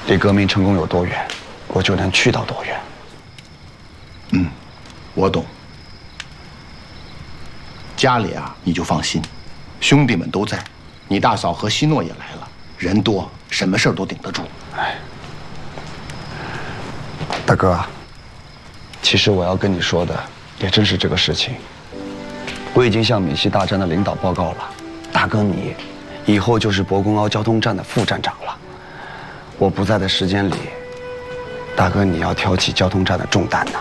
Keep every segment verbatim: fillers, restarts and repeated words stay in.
离革命成功有多远，我就能去到多远。 嗯，我懂。家里啊，你就放心，兄弟们都在，你大嫂和希诺也来了，人多，什么事儿都顶得住。 哎，大哥，其实我要跟你说的也正是这个事情。我已经向闽西大站的领导报告了，大哥你以后就是博公凹交通站的副站长了。我不在的时间里，大哥你要挑起交通站的重担呢。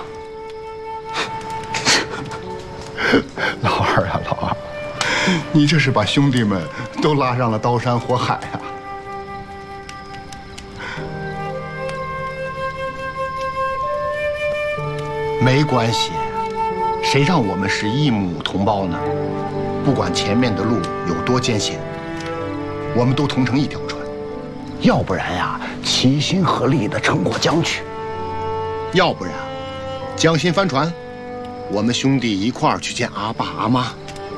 老二啊，老二，你这是把兄弟们都拉上了刀山火海啊！没关系，谁让我们是一母同胞呢？不管前面的路有多艰险，我们都同乘一条船。要不然呀，齐心合力的撑过江去；要不然，江心翻船。我们兄弟一块儿去见阿爸阿妈。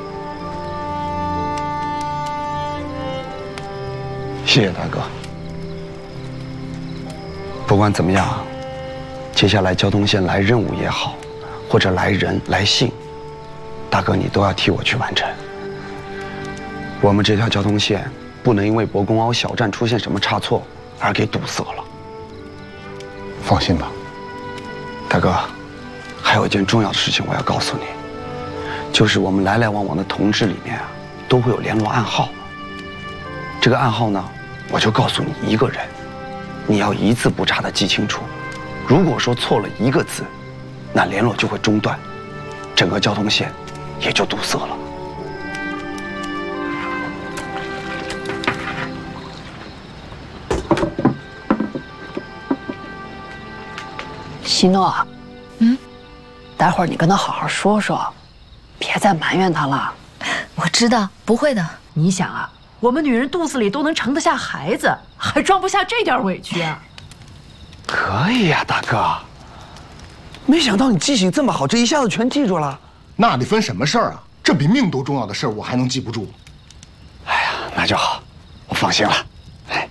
谢谢大哥。不管怎么样，接下来交通线来任务也好，或者来人来信，大哥你都要替我去完成。我们这条交通线不能因为博公凹小站出现什么差错而给堵塞了。 放心吧， 大哥。还有一件重要的事情我要告诉你，就是我们来来往往的同志里面啊，都会有联络暗号。这个暗号呢，我就告诉你一个人，你要一字不差的记清楚。如果说错了一个字，那联络就会中断，整个交通线也就堵塞了。 希诺，嗯。待会儿你跟他好好说说，别再埋怨他了。 我知道，不会的。 你想啊，我们女人肚子里都能盛得下孩子，还装不下这点委屈啊？ 可以呀，大哥。没想到你记性这么好，这一下子全记住了。 那得分什么事儿啊？这比命都重要的事儿，我还能记不住？ 哎呀，那就好，我放心了。哎。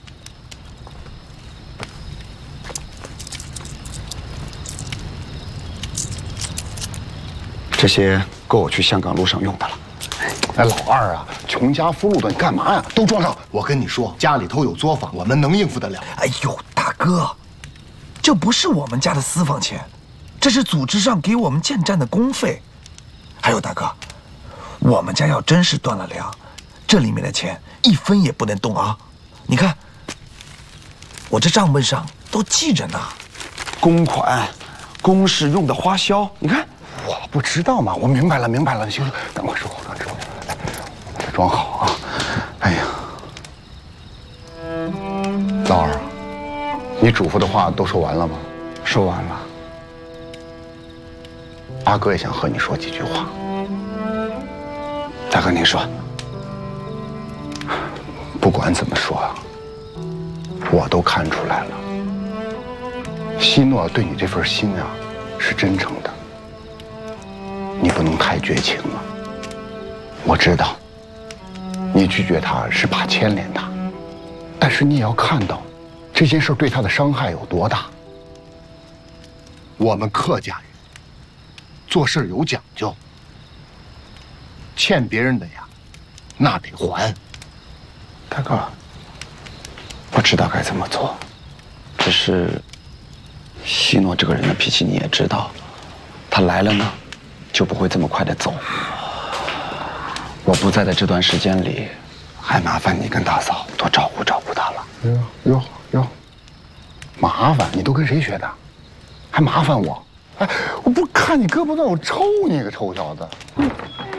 这些够我去香港路上用的了。 哎，老二啊，穷家富路的，你干嘛呀？都装上！我跟你说，家里头有作坊，我们能应付得了。 哎呦，大哥，这不是我们家的私房钱，这是组织上给我们建站的公费。还有大哥，我们家要真是断了粮，这里面的钱一分也不能动啊！你看，我这账本上都记着呢。 公款、公事用的花销，你看。 我不知道嘛，我明白了，明白了。行，等会说，等会说，哎，装好啊。哎呀，老二，你嘱咐的话都说完了吗？ 说完了。 阿哥也想和你说几句话。 大哥，您说。 不管怎么说啊，我都看出来了，希诺对你这份心啊，是真诚的。你不能太绝情了。我知道，你拒绝他是怕牵连他，但是你也要看到，这件事对他的伤害有多大。我们客家人做事有讲究，欠别人的呀，那得还。 大哥，我知道该怎么做，只是希诺这个人的脾气你也知道，他来了呢。就不会这么快的走。我不在的这段时间里，还麻烦你跟大嫂多照顾照顾她了。 哟哟哟，麻烦你都跟谁学的？还麻烦我？哎，我不看你胳膊断，我抽你个臭小子！